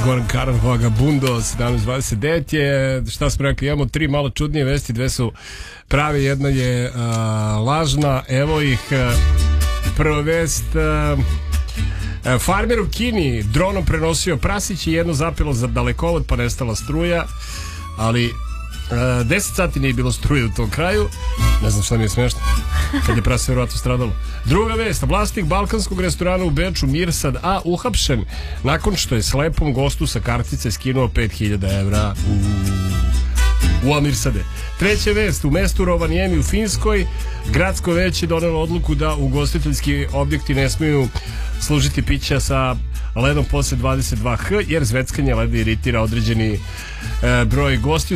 Goran Karan, Vagabundo, 17:29 je, šta smo rekli, imamo 3 malo čudnije vesti, 2 su prave, jedna je lažna, evo ih. Prva vest, farmer u Kini dronom prenosio prasić i jedno zapelo za dalekovod pa nestala struja, ali 10 sati nije bilo struje u tom kraju. Ne znam šta mi je smešno, kad je prase vjerovatno stradalo. Druga vest, vlasnik balkanskog restorana u Beču Mirsad A uhapšen nakon što je slepom gostu sa kartice skinuo 5.000 evra u Mirsade. Treća vest, u mestu Rovaniemi u Finskoj gradsko veće donelo odluku da ugostiteljski objekti ne smiju služiti pića sa ledom posle 22h jer zveckanje leda iritira određeni broj gostiju.